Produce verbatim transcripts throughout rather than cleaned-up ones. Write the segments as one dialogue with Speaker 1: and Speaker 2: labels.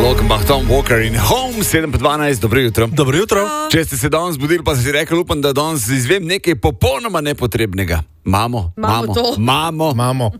Speaker 1: Lockenbach, Tom Walker in Home, sedem pa dvanajst, dobro jutro.
Speaker 2: Dobro jutro.
Speaker 1: Če ste se danes zbudili, pa ste si rekli, upam, da danes izvem nekaj popolnoma nepotrebnega. Mamo,
Speaker 3: Mamo to.
Speaker 1: mamo.
Speaker 2: Mamo.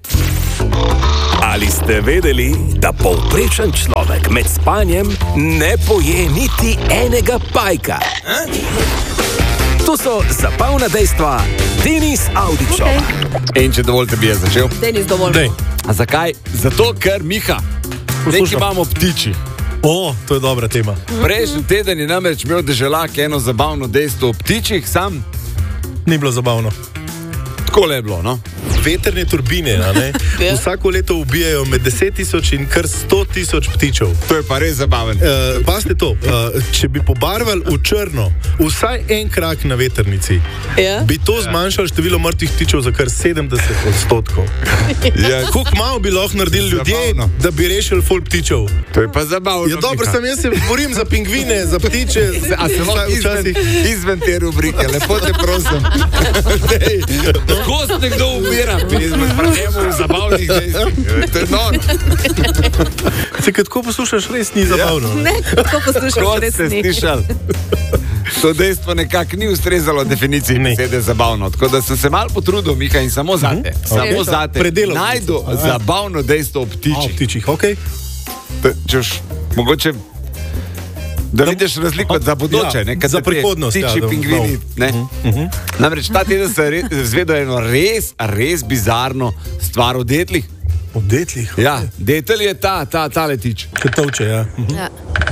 Speaker 4: Ali ste vedeli, da povprečen človek med spanjem ne poje niti enega pajka? To so zabavna dejstva Denis Avdićova.
Speaker 3: Okay.
Speaker 1: In če dovolite, bi jaz začel.
Speaker 3: Denis, dovolj.
Speaker 2: Dej.
Speaker 1: A zakaj? Zato, ker Miha, nekaj imamo ptiči.
Speaker 2: O, to je dobra tema.
Speaker 1: Prejšnji teden je namreč imel Deželak eno zabavno dejstvo o ptičih, sam
Speaker 2: Ni bilo zabavno.
Speaker 1: tako le je bilo, no?
Speaker 5: Veterne turbine, a ne?
Speaker 3: Ja.
Speaker 5: Vsako leto ubijajo med deset tisoč in kar sto tisoč ptičev.
Speaker 1: To je pa res zabaven.
Speaker 5: Uh, Pazite to, uh, če bi pobarvali v črno vsaj en krak na vetrnici,
Speaker 3: Ja.
Speaker 5: bi to zmanjšalo število mrtvih ptičev za kar sedemdeset odstotkov.
Speaker 1: Ja,
Speaker 5: Koliko malo bi lahko naredili ljudje,
Speaker 1: Zabavno.
Speaker 5: da bi rešili fol ptičev?
Speaker 1: to je pa zabavno.
Speaker 5: Ja, dobro,
Speaker 1: Miha.
Speaker 5: sem jaz se borim za pingvine, za ptiče.
Speaker 1: A se lahko
Speaker 5: Vsaj
Speaker 1: izven,
Speaker 5: včasih.
Speaker 1: izven te rubrike, lepo te prosim. Dej, tako se nekdo ubira, izmed pravemu zabavnih dejstev. To je noro.
Speaker 5: Se, kad tako poslušaš, res ni zabavno.
Speaker 3: Ne, tako poslušaš,
Speaker 1: Kot
Speaker 3: res
Speaker 1: ste
Speaker 3: ni.
Speaker 1: slišali. To dejstvo nekako ni ustrezalo definiciji
Speaker 5: Ne.
Speaker 1: besede zabavno. Tako da sem se malo potrudil, Miha, in samo zate. Samo
Speaker 3: Okay.
Speaker 1: zate.
Speaker 5: Predelal sem
Speaker 1: Najdu
Speaker 5: se.
Speaker 1: zabavno dejstvo o
Speaker 5: A,
Speaker 1: ptičih.
Speaker 5: ptičih, okej.
Speaker 1: T- Češ, mogoče da vidiš razliko za bodoče,
Speaker 5: Ja,
Speaker 1: ne? Kad
Speaker 5: za
Speaker 1: se te
Speaker 5: prihodnost, ja,
Speaker 1: ptiči,
Speaker 5: da-
Speaker 1: pingvini, ne? Namreč ta teden se re- zvedel eno res, res bizarno stvar o detlih.
Speaker 5: O detlih.
Speaker 1: Ja, detelj je ta, ta, ta letič.
Speaker 5: Katovče, ja.
Speaker 3: Ja.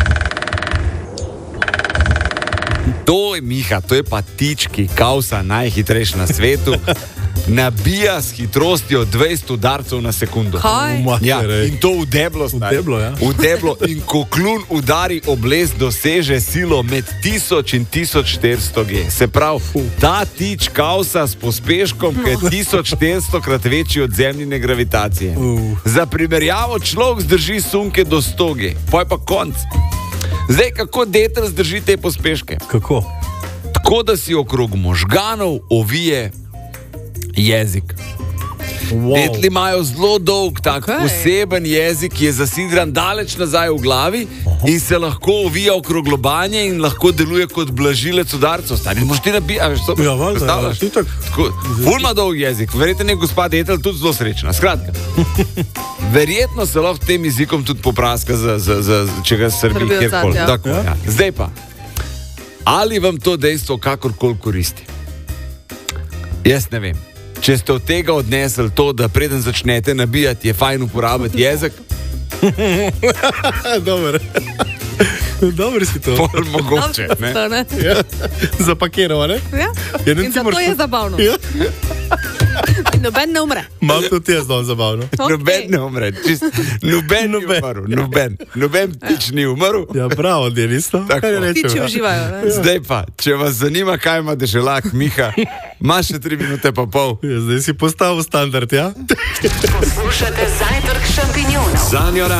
Speaker 1: To je Miha, to je pa tič, ki kausa najhitrejši na svetu, nabija s hitrostjo dvajset udarcev na sekundo.
Speaker 3: Kaj?
Speaker 1: Ja,
Speaker 5: Matere.
Speaker 1: in to v deblo, stari.
Speaker 5: V deblo, ja.
Speaker 1: V deblo. In ko klun udari obles, doseže silo med tisoč in tisoč štiristo G. Se pravi, ta tič kausa s pospeškom, ki je tisoč štiristo krat večji od zemljine gravitacije.
Speaker 5: Uh.
Speaker 1: Za primerjavo človek zdrži sunke do sto G. Poj pa konc. Zdaj, kako detel zdrži te pospeške?
Speaker 5: Kako?
Speaker 1: Tako, da si okrog možganov ovije jezik.
Speaker 5: Wow.
Speaker 1: Detli imajo zelo dolg, tak
Speaker 3: Okej.
Speaker 1: poseben jezik, ki je zasidran daleč nazaj v glavi in se lahko ovija okrog lobanje in lahko deluje kot blažilec udarcev. Stari, moš ti nabijati, što
Speaker 5: Ja, valjda,
Speaker 1: predstavljaš?
Speaker 5: ja, itak.
Speaker 1: Tako, ful ima dolg jezik, verjetno je gospa Detel tudi zelo srečna. Skratka, verjetno se lahko tem jezikom tudi popraska, za, za, za, če ga srbi
Speaker 3: Srbi odzad,
Speaker 1: kjerkoli.
Speaker 3: ja.
Speaker 1: Tako, ja. Zdaj pa, ali vam to dejstvo kakorkoli koristi? Jaz ne vem. Če ste od tega odnesli to, da preden začnete nabijati, je fajn uporabiti jezik,
Speaker 5: Dober. Dober si to.
Speaker 1: pol mogoče. Ne?
Speaker 3: To, ne?
Speaker 5: Ja. Zapakiral, ne?
Speaker 3: Ja.
Speaker 5: Ja, ne,
Speaker 3: In
Speaker 5: ti
Speaker 3: zato
Speaker 5: moraš
Speaker 3: je
Speaker 5: to-
Speaker 3: zabavno.
Speaker 5: Ja.
Speaker 3: In noben ne umre.
Speaker 5: Mam tudi jaz dom zabavno.
Speaker 3: Okay.
Speaker 1: Noben ne umre, čist, noben, noben ni umrl, noben, noben ptič ni umrl.
Speaker 5: Ja, bravo, Denis, no.
Speaker 1: Tako.
Speaker 5: Kaj naj rečem,
Speaker 3: Ptiči
Speaker 5: ja?
Speaker 3: uživajo. Ne?
Speaker 1: Zdaj pa, če vas zanima, kaj ima Deželak, Miha, imaš še tri minute pa pol.
Speaker 5: Ja, zdaj si postavil standard, ja?
Speaker 6: Poslušate Zajtrk šampinjonov.
Speaker 4: Zanjo